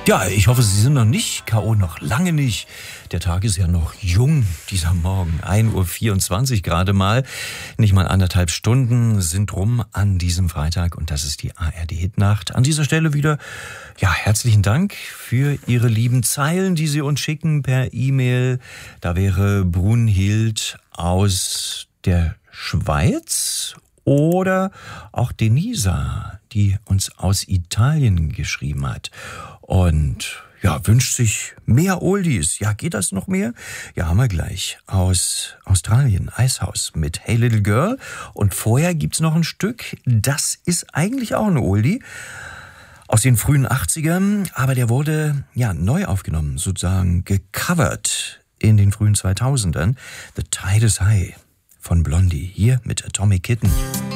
Ja, ich hoffe, Sie sind noch nicht K.O., noch lange nicht. Der Tag ist ja noch jung, dieser Morgen. 1:24 Uhr gerade mal. Nicht mal 1,5 Stunden sind rum an diesem Freitag und das ist die ARD-Hitnacht. An dieser Stelle wieder, ja, herzlichen Dank für Ihre lieben Zeilen, die Sie uns schicken per E-Mail. Da wäre Brunhild aus der Schweiz oder auch Denisa, die uns aus Italien geschrieben hat. Und ja, wünscht sich mehr Oldies. Ja, geht das noch mehr? Ja, haben wir gleich. Aus Australien, Icehouse mit Hey Little Girl. Und vorher gibt's noch ein Stück, das ist eigentlich auch ein Oldie. Aus den frühen 80ern, aber der wurde ja neu aufgenommen, sozusagen gecovert in den frühen 2000ern. The Tide is High von Blondie, hier mit Atomic Kitten.